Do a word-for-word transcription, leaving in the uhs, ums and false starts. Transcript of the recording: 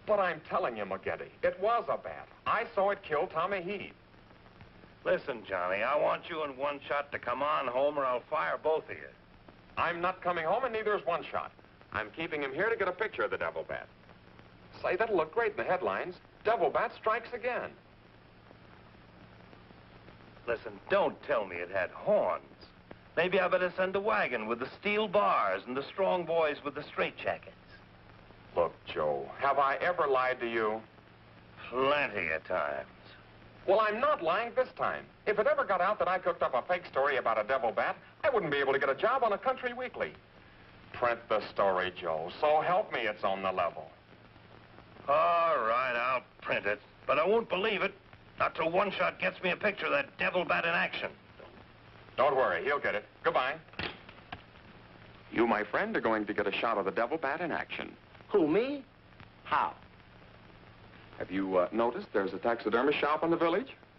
But I'm telling you, McGetty, it was a bat. I saw it kill Tommy Heath. Listen, Johnny, I want you and One Shot to come on home or I'll fire both of you. I'm not coming home, and neither is One Shot. I'm keeping him here to get a picture of the Devil Bat. Say, that'll look great in the headlines. Devil Bat strikes again. Listen, don't tell me it had horns. Maybe I better send a wagon with the steel bars and the strong boys with the straitjackets. Look, Joe, have I ever lied to you? Plenty of times. Well, I'm not lying this time. If it ever got out that I cooked up a fake story about a devil bat, I wouldn't be able to get a job on a country weekly. Print the story, Joe. So help me, it's on the level. All right, I'll print it. But I won't believe it. Not till One Shot gets me a picture of that devil bat in action. Don't worry, he'll get it. Goodbye. You, my friend, are going to get a shot of the devil bat in action. Who, me? How? Have you uh, noticed there's a taxidermist shop in the village?